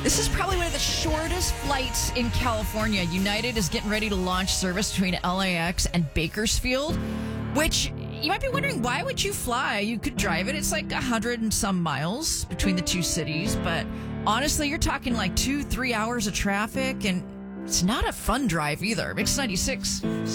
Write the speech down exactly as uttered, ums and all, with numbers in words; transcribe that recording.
This is probably one of the shortest flights in California. United is getting ready to launch service between L A X and Bakersfield, which you might be wondering, why would you fly? You could drive it. It's like a hundred and some miles between the two cities. But honestly, you're talking like two, three hours of traffic, and it's not a fun drive either. Mix ninety-six.